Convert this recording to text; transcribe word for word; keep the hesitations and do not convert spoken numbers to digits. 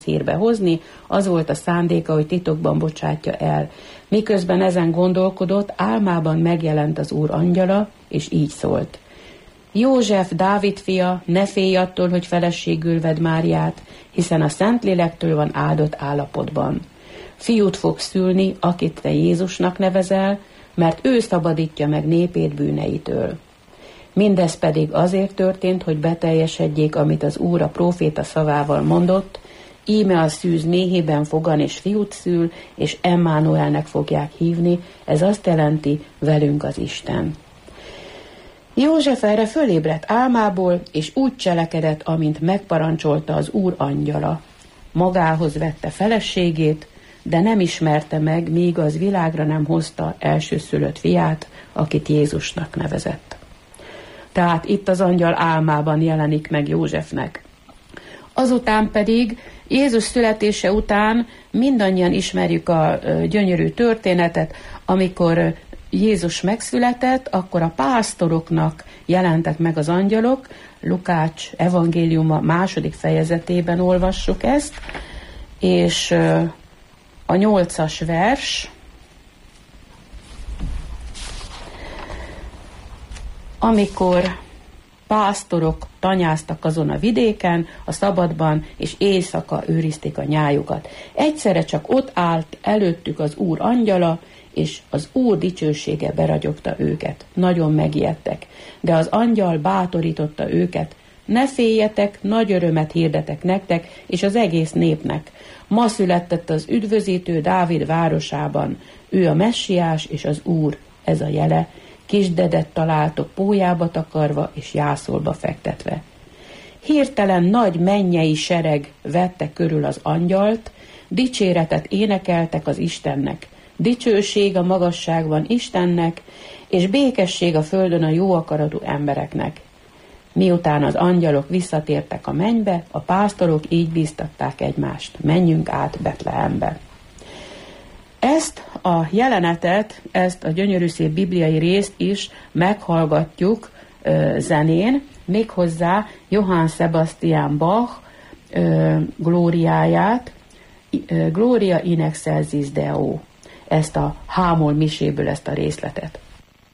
hírbe hozni, az volt a szándéka, hogy titokban bocsátja el. Miközben ezen gondolkodott, álmában megjelent az Úr angyala, és így szólt. József, Dávid fia, ne félj attól, hogy feleségül vedd Máriát, hiszen a Szentlélektől van áldott állapotban. Fiút fog szülni, akit te Jézusnak nevezel, mert ő szabadítja meg népét bűneitől. Mindez pedig azért történt, hogy beteljesedjék, amit az Úr a próféta szavával mondott, íme a szűz méhében fogan és fiút szül, és Emmanuelnek fogják hívni, ez azt jelenti, velünk az Isten. József erre fölébredt álmából, és úgy cselekedett, amint megparancsolta az Úr angyala. Magához vette feleségét, de nem ismerte meg, míg az világra nem hozta elsőszülött fiát, akit Jézusnak nevezett. Tehát itt az angyal álmában jelenik meg Józsefnek. Azután pedig, Jézus születése után mindannyian ismerjük a gyönyörű történetet, amikor Jézus megszületett, akkor a pásztoroknak jelentek meg az angyalok. Lukács evangéliuma második fejezetében olvassuk ezt, és a nyolcas vers, amikor pásztorok tanyáztak azon a vidéken, a szabadban, és éjszaka őrizték a nyájukat. Egyszerre csak ott állt előttük az Úr angyala, és az Úr dicsősége beragyogta őket. Nagyon megijedtek, de az angyal bátorította őket. Ne féljetek, nagy örömet hirdetek nektek, és az egész népnek. Ma született az üdvözítő Dávid városában. Ő a messiás és az Úr, ez a jele. Kisdedet találtok pólyába takarva és jászolba fektetve. Hirtelen nagy mennyei sereg vette körül az angyalt, dicséretet énekeltek az Istennek. Dicsőség a magasságban Istennek, és békesség a földön a jó akaratú embereknek. Miután az angyalok visszatértek a mennybe, a pásztorok így bíztatták egymást. Menjünk át Betlehembe. Ezt a jelenetet, ezt a gyönyörű szép bibliai részt is meghallgatjuk ö, zenén, méghozzá Johann Sebastian Bach ö, glóriáját, ö, Gloria in excelsis Deo, ezt a hámol miséből ezt a részletet.